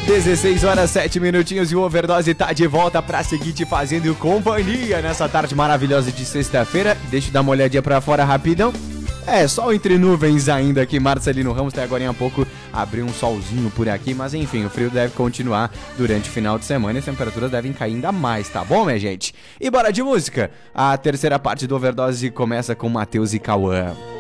16 horas 7 minutinhos e o Overdose tá de volta pra seguir te fazendo companhia nessa tarde maravilhosa de sexta-feira. Deixa eu dar uma olhadinha pra fora rapidão. Sol entre nuvens ainda aqui, Marcelino Ramos, até agora em pouco abriu um solzinho por aqui, mas enfim, o frio deve continuar durante o final de semana e as temperaturas devem cair ainda mais, tá bom, minha gente? E bora de música! A terceira parte do Overdose começa com Matheus e Cauã.